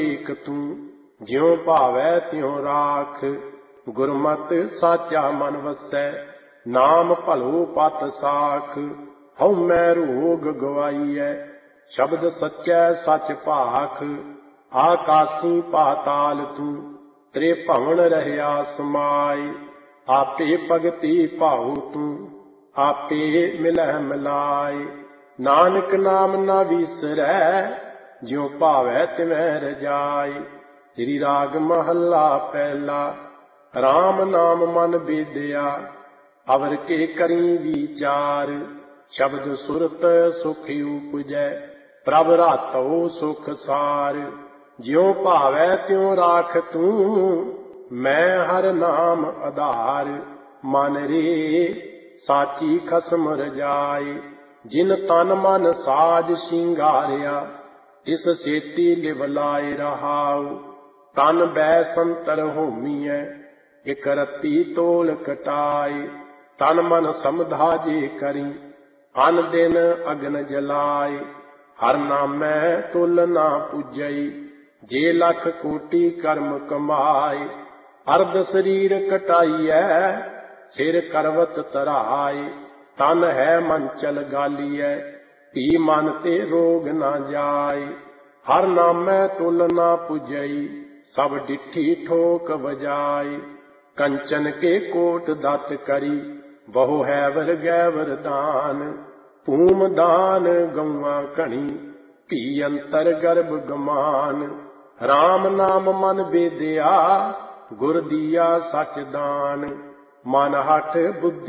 ਏਕ ਤੂੰ ਜਿਉ ਭਾਵੈ ਤਿਉ ਰਾਖ। ਗੁਰਮਤਿ ਸਾਚਾ ਮਨ ਵਸੈ ਨਾਮ ਭਲੋ ਪਤ ਸਾਖ। ਹਉਮੈ ਰੋਗ ਗਵਾਈਐ ਸ਼ਬਦ ਸੱਚੈ ਸਚ ਭਾਖ। ਆਕਾਸੀ ਪਾਤਾਲ ਤੂੰ ਤ੍ਰੇ ਭਵਨ ਰਹਿਆ ਸਮਾਇ। ਆਪੇ ਭਗਤੀ ਭਾਉ ਤੂੰ ਆਪੇ ਮਿਲਹਿ ਮਿਲਾਇ। ਨਾਨਕ ਨਾਮ ਨਾ ਵੀਸਰੈ ਜਿਉ ਭਾਵੈ ਤਿਵੈ ਰਜਾਈ। ਸ੍ਰੀ ਰਾਗ ਮਹੱਲਾ ਪਹਿਲਾ। ਰਾਮ ਨਾਮ ਮਨ ਬੇਦਿਆ ਅਵਰ ਕੇ ਕਰੀ ਵਿਚਾਰ। ਸ਼ਬਦ ਸੁਰਤ ਸੁਖ ਉਪਜੈ ਪ੍ਰਭ ਰਾਤਉ ਸੁਖ ਸਾਰ। ਜਿਉ ਭਾਵੈ ਤਿਉ ਰਾਖ ਤੂੰ ਮੈਂ ਹਰ ਨਾਮ ਆਧਾਰ। ਮਨ ਰੇ ਸਾਚੀ ਖਸਮ ਰਜਾਈ। ਜਿਨ ਤਨ ਮਨ ਸਾਜ ਸ਼ਿੰਗਾਰਿਆ ਤਿਸ ਸੇਤੀ ਲਿਵ ਲਾਇ ਰਹਾਉ। ਤਨ ਬੈ ਸੰਤਰ ਹੋਮੀਐ ਇਕ ਰਤੀ ਤੋਲ ਕਟਾਏ। ਤਨ ਮਨ ਸਮਧਾ ਜੇ ਕਰੀ ਅਨ ਦਿਨ ਅਗਨ ਜਲਾਏ। ਹਰ ਨਾਮੈ ਤੁਲ ਨਾ ਪੁਜਈ ਜੇ ਲੱਖ ਕੋਟੀ ਕਰਮ ਕਮਾਏ। ਅਰਧ ਸਰੀਰ ਕਟਾਈਐ ਸਿਰ ਕਰਵਤ ਧਰਾਏ। ਤਨ ਹੈ ਮੰਚਲ ਗਾਲੀਐ ਭੀ ਮਨ ਤੇ ਰੋਗ ਨਾ ਜਾਏ। ਹਰ ਨਾਮੈ ਤੁਲ ਨਾ ਪੁਜਈ ਸਭ ਡਿਠੀ ਠੋਕ ਵਜਾਏ। ਕੰਚਨ ਕੇ ਕੋਟ ਦਤ ਕਰੀ ਬਹੁ ਹੈ ਵਰ ਗੈ ਵਰਦਾਨ। ਭੂਮ ਦਾਨ ਗਊਆਂ ਘਣੀ ਭੀ ਅੰਤਰ ਗਰਭ ਗਮਾਨ। ਰਾਮ ਨਾਮ ਮਨ ਬੇਦਿਆ ਗੁਰ ਦੀਆ ਸਚ ਦਾਨ। ਮਨ ਹਠ ਬੁੱਧੀ